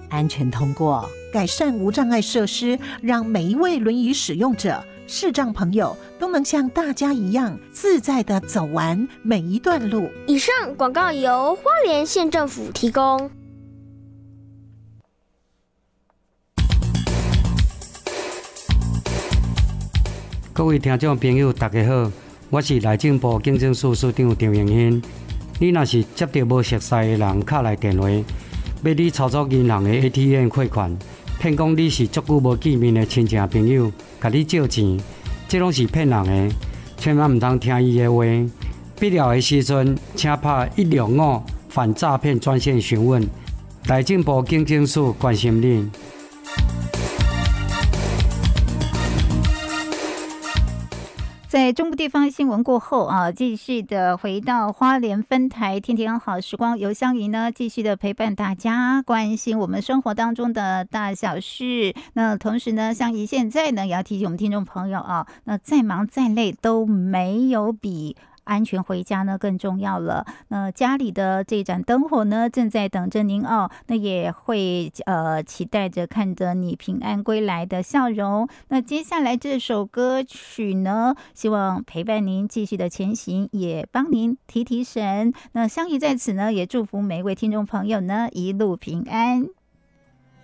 安全通过。 改善无障碍设施，让每一位轮椅使用者、视障朋友都能像大家一样自在地走完每一段路。 以上广告由花莲县政府提供。 各位听众朋友大家好，我是内政部警政署署长张永兴。你若是接到无熟悉的人敲来电话，要你操作银行的 ATM 汇款，骗讲你是足久无见面的亲戚朋友，甲你借钱，这拢是骗人的，千万唔通听伊的话。必要的时阵，请打165反诈骗专线询问。内政部警政署关心你。 在中部地方新闻过后啊，继续的回到花莲分台天天好时光，由香怡呢继续的陪伴大家，关心我们生活当中的大小事。那同时呢，香怡现在呢也要提醒我们听众朋友啊，那再忙再累都没有比安全回家呢更重要了。那家里的这盏灯火呢正在等着您哦，那也会期待着看着你平安归来的笑容。那接下来这首歌曲呢，希望陪伴您继续的前行，也帮您提提神。那香怡在此呢也祝福每一位听众朋友呢一路平安。